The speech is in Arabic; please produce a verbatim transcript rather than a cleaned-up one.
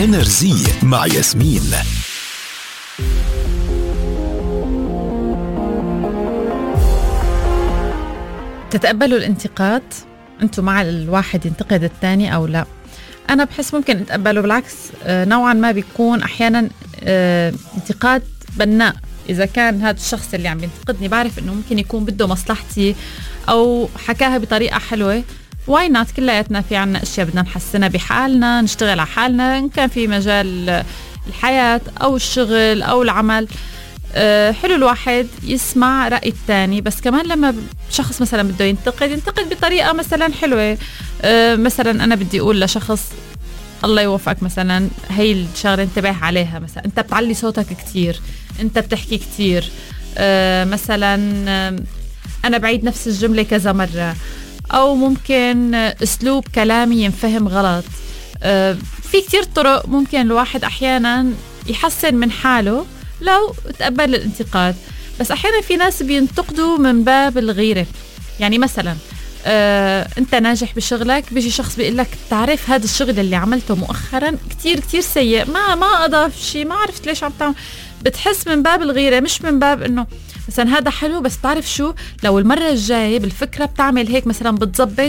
إنرجي مع ياسمين. تتقبلوا الانتقاد؟ أنتوا مع الواحد ينتقد الثاني أو لا؟ أنا بحس ممكن أتقبله، بالعكس نوعا ما بيكون أحيانا انتقاد بناء. إذا كان هذا الشخص اللي عم ينتقدني بعرف إنه ممكن يكون بده مصلحتي أو حكاها بطريقة حلوة، واي نوت، كلياتنا في عنا أشياء بدنا نحسنها بحالنا، نشتغل على حالنا، إن كان في مجال الحياة أو الشغل أو العمل. أه حلو الواحد يسمع رأي الثاني، بس كمان لما شخص مثلا بده ينتقد ينتقد بطريقة مثلا حلوة. أه مثلا أنا بدي أقول لشخص الله يوفقك، مثلا هي الشغلة انتبه عليها، مثلا أنت بتعلي صوتك كتير، أنت بتحكي كتير، أه مثلا أنا بعيد نفس الجملة كذا مرة، أو ممكن أسلوب كلامي ينفهم غلط. أه في كتير طرق ممكن الواحد أحيانا يحسن من حاله لو تقبل الانتقاد. بس أحيانا في ناس بينتقدوا من باب الغيرة. يعني مثلا آه، أنت ناجح بشغلك، بيجي شخص بيقول لك تعرف هذا الشغل اللي عملته مؤخرا كتير كتير سيء، ما ما أضاف شيء، ما عرفت ليش عم تعمل. بتحس من باب الغيرة، مش من باب إنه مثلا هذا حلو، بس تعرف شو، لو المرة الجاية بالفكرة بتعمل هيك مثلا بتزبط